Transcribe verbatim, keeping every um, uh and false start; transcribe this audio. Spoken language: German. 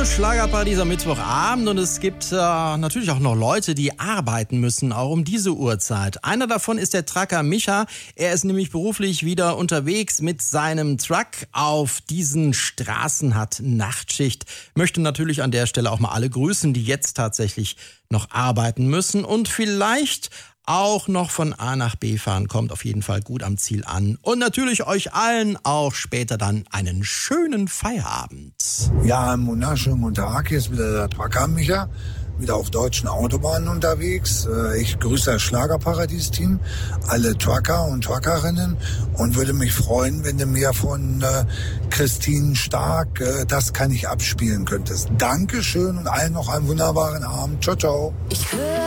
Schlagerparadies am Mittwochabend und es gibt äh, natürlich auch noch Leute, die arbeiten müssen, auch um diese Uhrzeit. Einer davon ist der Trucker Micha. Er ist nämlich beruflich wieder unterwegs mit seinem Truck auf diesen Straßen, hat Nachtschicht. Möchte natürlich an der Stelle auch mal alle grüßen, die jetzt tatsächlich noch arbeiten müssen und vielleicht auch noch von A nach B fahren, kommt auf jeden Fall gut am Ziel an. Und natürlich euch allen auch später dann einen schönen Feierabend. Ja, einen wunderschönen guten Tag. Hier ist wieder der Trucker Micha, wieder auf deutschen Autobahnen unterwegs. Ich grüße das Schlagerparadies-Team, alle Trucker und Truckerinnen und würde mich freuen, wenn du mir von äh, Christine Stark äh, Das kann ich abspielen könntest. Dankeschön und allen noch einen wunderbaren Abend. Ciao, ciao. Ich höre